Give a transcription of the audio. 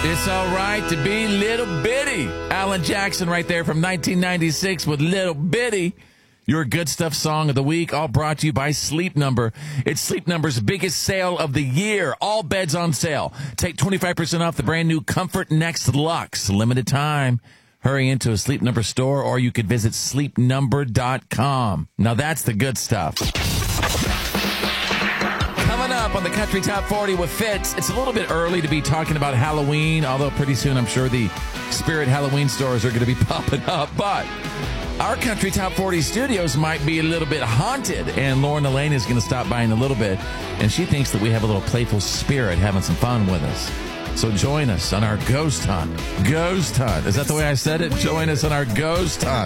It's all right to be little bitty. Alan Jackson right there from 1996 with Little Bitty. Your good stuff song of the week, all brought to you by Sleep Number. It's Sleep Number's biggest sale of the year. All beds on sale. Take 25% off the brand new Comfort Next Luxe. Limited time. Hurry into a Sleep Number store, or you could visit sleepnumber.com. Now that's the good stuff. Coming up on the Country Top 40 with Fitz, it's a little bit early to be talking about Halloween, although pretty soon I'm sure the Spirit Halloween stores are going to be popping up. But our Country Top 40 studios might be a little bit haunted, and Lauren Elaine is going to stop by in a little bit, and she thinks that we have a little playful spirit having some fun with us. So join us on our ghost hunt. Ghost hunt. Is that the way I said it? Join us on our ghost hunt.